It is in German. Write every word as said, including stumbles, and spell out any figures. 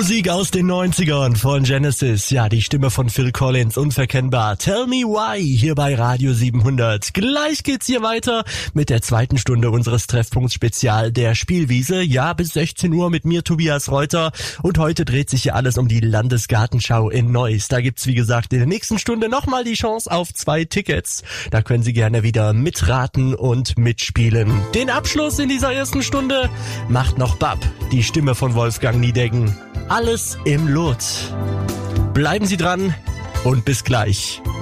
Musik aus den neunzigern von Genesis. Ja, die Stimme von Phil Collins, unverkennbar. Tell Me Why hier bei Radio siebenhundert. Gleich geht's hier weiter mit der zweiten Stunde unseres Treffpunkts-Spezial der Spielwiese. Ja, bis sechzehn Uhr mit mir, Tobias Reuter. Und heute dreht sich hier alles um die Landesgartenschau in Neuss. Da gibt's, wie gesagt, in der nächsten Stunde nochmal die Chance auf zwei Tickets. Da können Sie gerne wieder mitraten und mitspielen. Den Abschluss in dieser ersten Stunde macht noch Bab, die Stimme von Wolfgang Niedecken. Alles im Lot. Bleiben Sie dran und bis gleich.